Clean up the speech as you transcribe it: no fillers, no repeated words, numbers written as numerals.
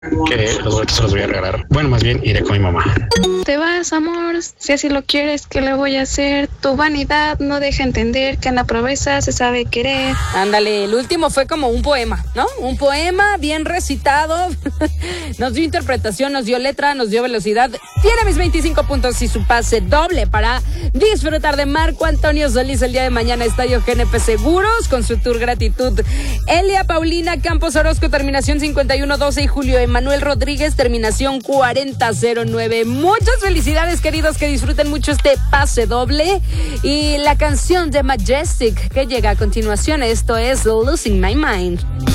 que los boletos se los voy a regalar. Bueno, más bien iré con mi mamá. Te vas, amor, si así lo quieres, ¿qué le voy a hacer? Tu vanidad no deja entender que en la pobreza se sabe querer. Ándale, el último fue como un poema, ¿no? Un poema bien recitado. Nos dio interpretación, nos dio letra, nos dio velocidad. Tiene mis 25 puntos y su pase doble para disfrutar de Marco Antonio Solís el día de mañana, Estadio GNP Seguros, con su tour gratitud. Elia Paulina Campos Orozco, terminación 5112, y Julio Emanuel Rodríguez, terminación 4009. Muchas felicidades, queridos, que disfruten mucho este pase doble. Y la canción de Majestic que llega a continuación, esto es Losing My Mind.